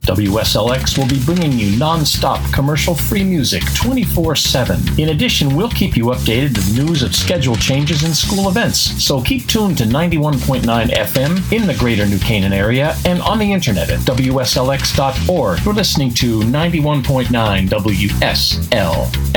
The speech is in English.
WSLX will be bringing you non-stop commercial-free music 24/7. In addition, we'll keep you updated with news of schedule changes and school events. So keep tuned to 91.9 FM in the greater New Canaan area and on the internet at WSLX.org. You're listening to 91.9 WSLX.